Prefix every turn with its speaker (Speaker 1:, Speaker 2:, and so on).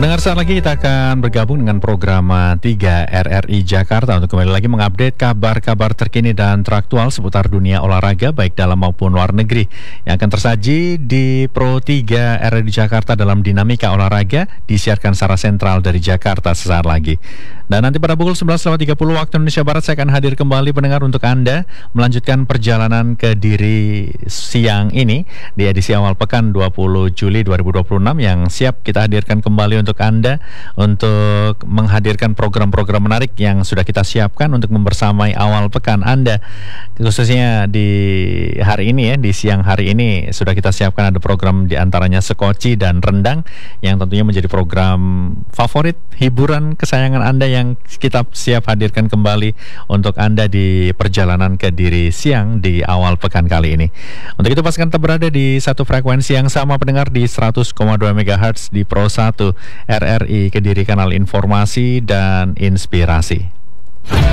Speaker 1: Pendengar, saat lagi kita akan bergabung dengan program 3 RRI Jakarta untuk kembali lagi mengupdate kabar-kabar terkini dan teraktual seputar dunia olahraga baik dalam maupun luar negeri yang akan tersaji di Pro 3 RRI Jakarta dalam dinamika olahraga disiarkan secara sentral dari Jakarta sesaat lagi. Dan nanti pada pukul 11.30 waktu Indonesia Barat saya akan hadir kembali pendengar untuk Anda melanjutkan perjalanan ke Kediri siang ini di edisi awal pekan 20 Juli 2026 yang siap kita hadirkan kembali untuk Anda untuk menghadirkan program-program menarik yang sudah kita siapkan untuk membersamai awal pekan Anda. Khususnya di hari ini di siang hari ini sudah kita siapkan ada program diantaranya Sekoci dan Rendang yang tentunya menjadi program favorit hiburan kesayangan Anda yang kita siap hadirkan kembali untuk Anda di perjalanan Kediri siang di awal pekan kali ini. Untuk itu pastikan tetap berada di satu frekuensi yang sama pendengar di 100,2 MHz di Pro 1 RRI Kediri, kanal informasi dan inspirasi.